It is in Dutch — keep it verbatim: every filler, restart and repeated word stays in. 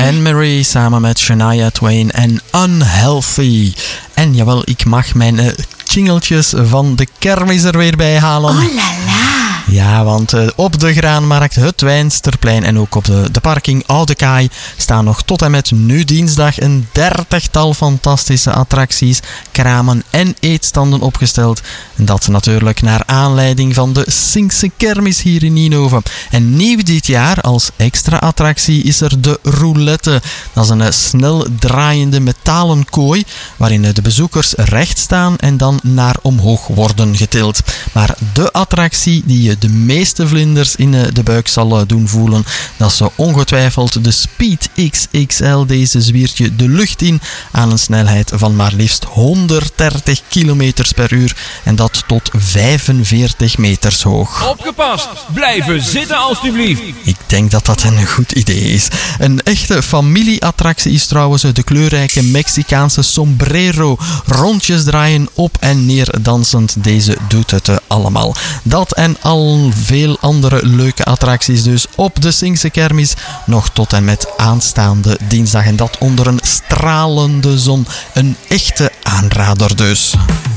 Anne-Marie samen met Shania Twain en Unhealthy. En jawel, ik mag mijn uh, jingeltjes van de kermis er weer bij halen. Oh la la. Ja, want uh, op de Graanmarkt, het Wijnsterplein en ook op de, de parking Oude Kaai staan nog tot en met nu dinsdag een dertigtal fantastische attracties, kramen en eetstanden opgesteld. En dat natuurlijk naar aanleiding van de Sinkse kermis hier in Nienhoven. En nieuw dit jaar als extra attractie is er de roulette. Dat is een uh, snel draaiende metalen kooi waarin uh, de bezoekers recht staan en dan naar omhoog worden getild. Maar de attractie die je de meeste vlinders in de buik zal doen voelen, dat is ongetwijfeld de Speed X X L. Deze zwiert je de lucht in aan een snelheid van maar liefst honderddertig kilometer per uur en dat tot vijfenveertig meters hoog. Opgepast! Blijven zitten alstublieft! Ik denk dat dat een goed idee is. Een echte familieattractie is trouwens de kleurrijke Mexicaanse sombrero. Rondjes draaien, op en neer dansend. Deze doet het allemaal. Dat en al veel andere leuke attracties dus op de Sinkse kermis. Nog tot en met aanstaande dinsdag. En dat onder een stralende zon. Een echte aanrader dus.